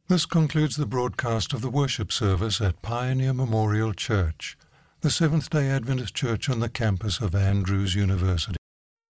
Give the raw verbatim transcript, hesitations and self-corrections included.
This concludes the broadcast of the worship service at Pioneer Memorial Church, the Seventh-day Adventist Church on the campus of Andrews University.